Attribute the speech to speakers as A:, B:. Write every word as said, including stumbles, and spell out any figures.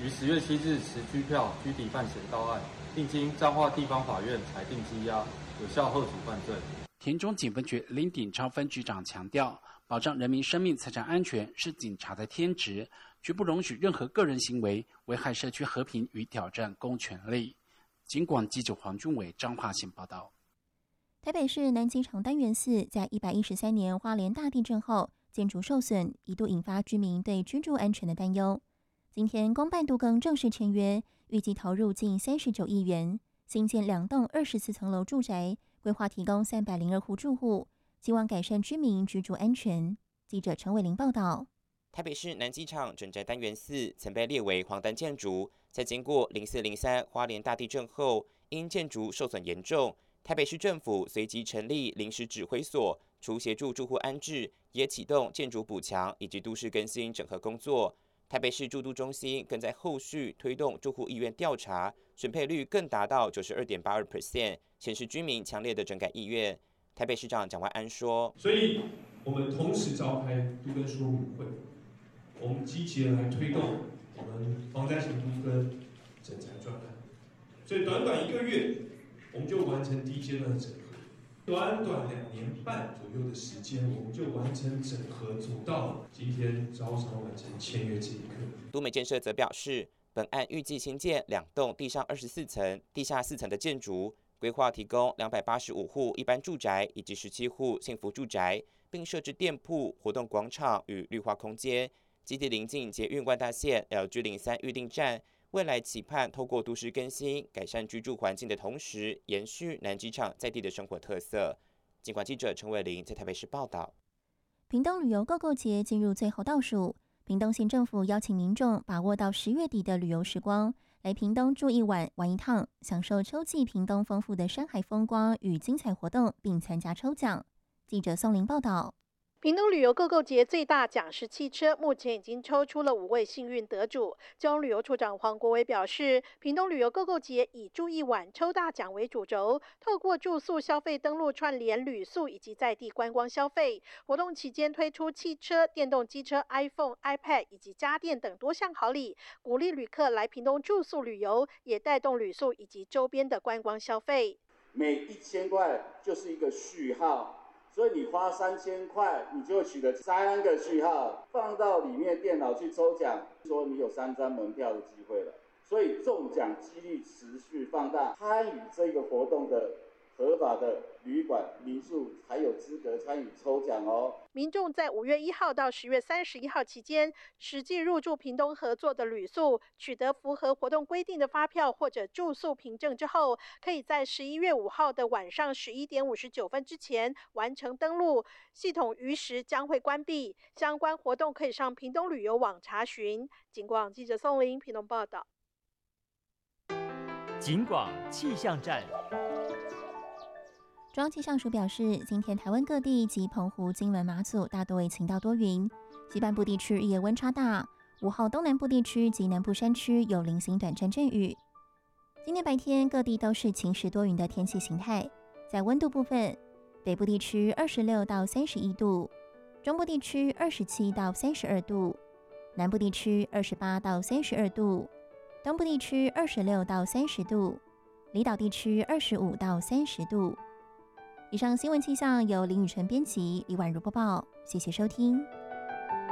A: 于十月七日持拘票拘抵犯嫌到案，并经彰化地方法院裁定羁押，有效吓阻犯罪。
B: 田中警分局林鼎超分局长强调，保障人民生命财产安全是警察的天职，绝不容许任何个人行为危害社区和平与挑战公权力。警广记者黄俊伟彰化县报道。
C: 台北市南机场单元四在一百一十三年花莲大地震后，建筑受损，一度引发居民对居住安全的担忧。今天公办都更正式签约，预计投入近三十九亿元，新建两栋二十四层楼住宅，规划提供三百零二户住户，希望改善居民居住安全。记者陈伟玲报道。
D: 台北市南机场整宅单元四曾被列为黄单建筑，在经过零四零三花莲大地震后，因建筑受损严重，台北市政府随即成立临时指挥所，除协助住户安置，也启动建筑补强以及都市更新整合工作。台北市住都中心更在后续推动住户意愿调查，审配率更达到 百分之九十二点八二， 显示居民强烈的整改意愿。台北市长蒋万安说：“
E: 所以我们同时召开都更说明会，我们积极的来推动我们防灾型都更整材专案，所以短短一个月，我们就完成第一阶段的整合。短短两年半左右的时间，我们就完成整合，走到今天招商完成签约这一刻。”
D: 都美建设则表示，本案预计新建两栋地上二十四层、地下四层的建筑，规划提供两百八十五户一般住宅以及十七户幸福住宅，并设置店铺、活动广场与绿化空间。基地临近捷运万大线 L G 零三预定站。未来期盼透过都市更新，改善居住环境的同时，延续南机场在地的生活特色。警广记者陈伟玲在台北市报道。
C: 屏东旅游购购节进入最后倒数，屏东县政府邀请民众把握到十月底的旅游时光，来屏东住一晚玩一趟，享受秋季屏东丰富的山海风光与精彩活动，并参加抽奖。记者宋玲报道。
F: 屏东旅游购购节最大奖是汽车，目前已经抽出了五位幸运得主。交通旅游处长黄国伟表示，屏东旅游购购节以住一晚抽大奖为主轴，透过住宿消费登录串联旅宿以及在地观光消费。活动期间推出汽车、电动机车、iPhone、iPad 以及家电等多项好礼，鼓励旅客来屏东住宿旅游，也带动旅宿以及周边的观光消费。
G: 每一千块就是一个序号。所以你花三千块，你就取得三个序号，放到里面电脑去抽奖，说你有三张门票的机会了。所以中奖几率持续放大，参与这个活动的合法的旅馆、民宿才有资格参与抽奖哦。
F: 民众在五月一号到十月三十一号期间，实际入住屏东合作的旅宿，取得符合活动规定的发票或者住宿凭证之后，可以在十一月五号的晚上十一点五十九分之前完成登录，系统于时将会关闭。相关活动可以上屏东旅游网查询。警广记者宋玲屏东报道。
H: 警广气象站。
C: 中央气象署表示，今天台湾各地及澎湖、金门、马祖大多为晴到多云，西半部地区日夜温差大。午后东南部地区及南部山区有零星短暂阵雨。今天白天各地都是晴时多云的天气形态。在温度部分，北部地区二十六到三十一度，中部地区二十七到三十二度，南部地区二十八到三十二度，东部地区二十六到三十度，离岛地区二十五到三十度。以上新闻气象由林宇晨编辑，李婉如播报，谢谢收听。